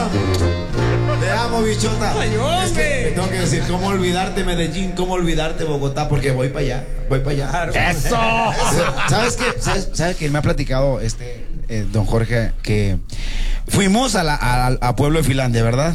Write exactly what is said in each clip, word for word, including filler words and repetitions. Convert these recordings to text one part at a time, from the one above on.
Te amo, bichota. Ay, es que me tengo que decir, ¿cómo olvidarte Medellín? ¿Cómo olvidarte Bogotá? Porque voy para allá, voy para allá. ¡Eso! ¿Sabes qué? ¿Sabes, ¿Sabes que me ha platicado este eh, don Jorge que fuimos a, la, a, a Pueblo de Finlandia, ¿verdad?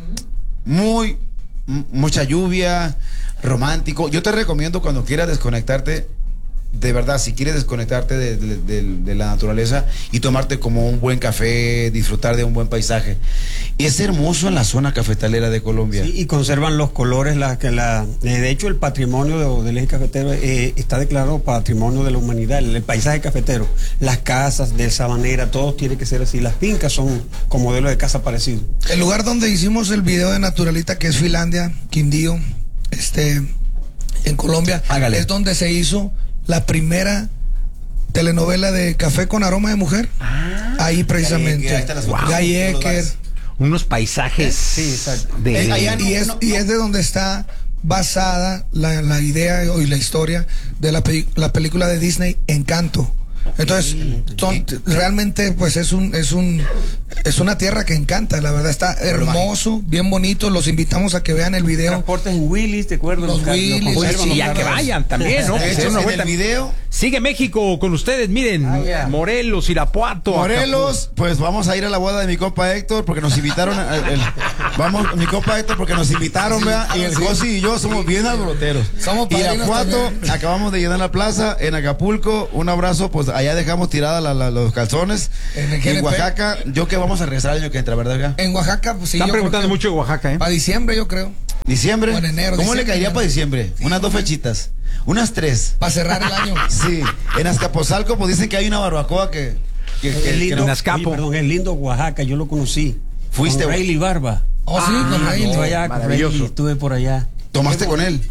Muy, m- mucha lluvia, romántico. Yo te recomiendo cuando quieras desconectarte, de verdad, si quieres desconectarte de, de, de, de la naturaleza y tomarte como un buen café, disfrutar de un buen paisaje. Es hermoso en la zona cafetalera de Colombia. Sí, y conservan los colores, la, que la, de hecho el patrimonio de, del eje cafetero eh, está declarado patrimonio de la humanidad, el, el paisaje cafetero, las casas de Sabanera, todo tiene que ser así, las fincas son con modelo de casa parecido. El lugar donde hicimos el video de Naturalita, que es Finlandia, Quindío, este, en Colombia, Hágale. es donde se hizo la primera telenovela de Café con Aroma de Mujer. Ah, ahí precisamente. Ahí están las fotos. Guy Wow. Ecker. Unos paisajes. Sí, exacto. De, Eh, allá Y es, y es de donde está basada la, la idea y la historia de la, pe- la película de Disney Encanto. Entonces, son, realmente pues es un es un es una tierra que encanta, la verdad está hermoso, bien bonito, los invitamos a que vean el video. Transportes en Willis, ¿te acuerdas? Los ca- Willis, conservan, Pues, los y a que carros. vayan también, ¿no? De Que se hecho, den una en vuelta. el video, Sigue México con ustedes, miren. Ah, yeah. Morelos, Irapuato. Morelos, pues vamos a ir a la boda de mi compa Héctor porque nos invitaron. A, el- vamos, mi compa Héctor porque nos invitaron, ¿verdad? Y el sí. Josi y yo somos bien alboroteros. Somos padrinos Irapuato, también. acabamos de llenar la plaza en Acapulco. Un abrazo, pues allá dejamos tirada la- la- los calzones. En el G N P. En Oaxaca, yo que vamos a regresar el año que entra, ¿verdad? oiga? En Oaxaca, pues sí. Están yo creo preguntando que mucho de Oaxaca, ¿eh? para diciembre, yo creo. Diciembre. O en enero, ¿Cómo le diciembre, caería enero. para diciembre? Unas dos fechitas. Unas tres. Para cerrar el año. Sí. En Azcapotzalco, pues dicen que hay una barbacoa que. que, que- Es que lindo, no- en Azcapo. oye, perdón, es lindo Oaxaca, yo lo conocí. Fuiste, Con Rayleigh Barba. Oh, sí, Ah, con Rayleigh. estuve allá con Maravilloso. Rayleigh, estuve por allá. ¿Tomaste con él?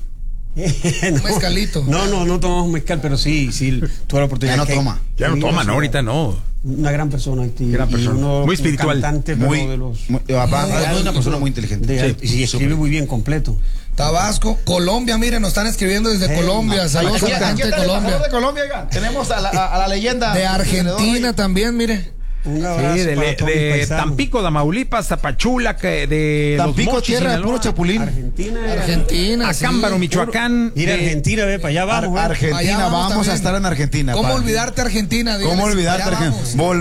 No. mezcalito. No, no, no tomamos mezcal, pero sí, sí, tuve la oportunidad. Ya no Que- toma. Ya no toman, ¿no? Ahorita no. Una gran persona, y, Gran y persona. uno- Muy espiritual. Un cantante, pero Muy. de los. muy- papá, Muy es una persona muy inteligente. de- y sí, escribe muy bien completo. Tabasco, Colombia, miren, nos están escribiendo desde Hey, Colombia. Saludos a la gente de Colombia. de Colombia, oigan. Tenemos a la, a, a la leyenda. De Argentina también, mire. Un abrazo Sí, de, para le- todos mis de paisanos. Tampico, Tamaulipas, Tapachula, que de Tampico, Los Mochis, tierra de Sinaloa, puro chapulín. Argentina. Argentina. sí. Acámbaro, Michoacán. Mira, de- Argentina, ve, para allá Ar- vamos. ¿eh? Argentina, Allá vamos, vamos a también. estar en Argentina. ¿Cómo padre. olvidarte Argentina? ¿Cómo Diles, olvidarte allá Argentina? vamos.